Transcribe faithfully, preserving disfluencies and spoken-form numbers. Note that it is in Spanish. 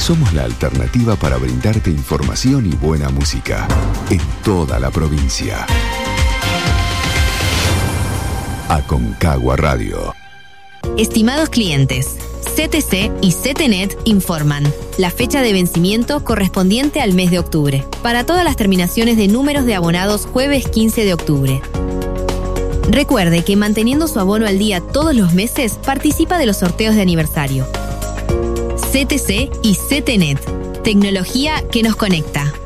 Somos la alternativa para brindarte información y buena música en toda la provincia. Aconcagua Radio. Estimados clientes, C T C y C T N E T informan la fecha de vencimiento correspondiente al mes de octubre. Para todas las terminaciones de números de abonados, jueves quince de octubre. Recuerde que manteniendo su abono al día todos los meses, participa de los sorteos de aniversario. C T C y C T N E T, tecnología que nos conecta.